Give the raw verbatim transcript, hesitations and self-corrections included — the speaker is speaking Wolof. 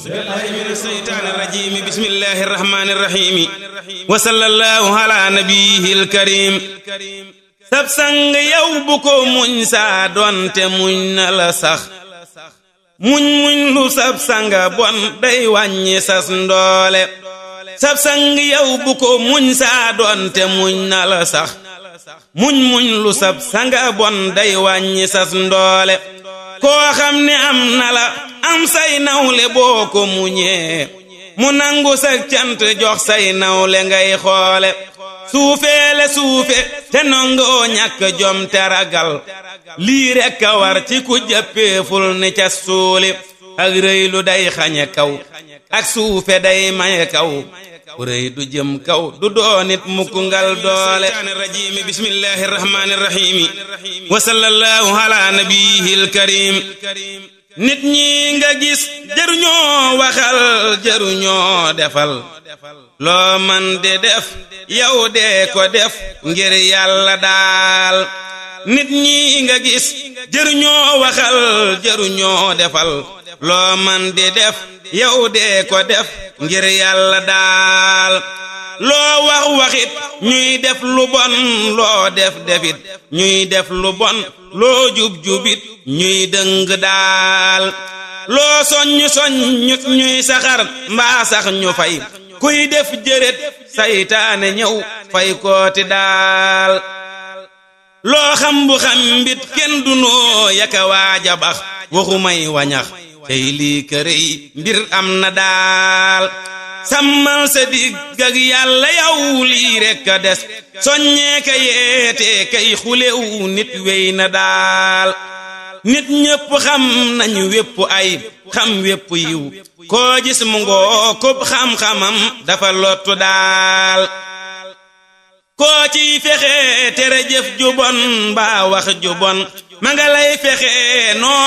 billahi minash shaytanir rajim bismillahir rahmanir rahim wa sallallahu ala nabiyil karim sab sang yow bu ko muñ saa doonte muñ na la sax muñ muñ lu sab sanga bon day wàññi sas ndoole sab sang yow bu ko muñ saa doonte muñ na la sax muñ muñ lu sab sanga bon day wàññi sas ndoole koo xam ne am na la am say nawle boo ko muñee mu nangu sa cant jox say nawle ngay xoole suufeele suufe te nongoo ñàkk jom te ragal lii rekk a war ci ku jàppeeful ni ca suuli ak rëy lu day xañe kaw ak suufe day maye kaw ku rëy du jëm kaw du doonit mukk ngal doole rajim bismillahir rahmanir rahim wa sallallahu ala nabiyil karim nit ñi nga gis jëruñoo waxal jëruñoo defal loo man de def yow dee ko def ngir yàlla daal nit ñi nga gis jëruñoo waxal jëruñoo defal loo man de def yow dee ko def ngir yàlla daal loo wax waxit ñuy def lu bon loo def defit ñuy def lu bon loo jub jubit ñuy dëng daal loo soññ soññut ñuy saxar mbaa sax ñu fay kuy def jërét saytaane ñëw fay kooti daal loo xam bu xam mbit kenn du noo yaka waaja bax waxu may wañax tey lii kërëy mbir am na daal sàmmal sa digg ak yàlla yow lii rekk a des soññee ka yeete kay xulew nit wey na daal nit ñépp xam nañu wépp ay xam wépp yiw koo gis mu ngoo kub xam-xamam dafa lottu daal koo ciy fexe tere jëf ju bon mbaa wax ju bon ma nga lay fexe noo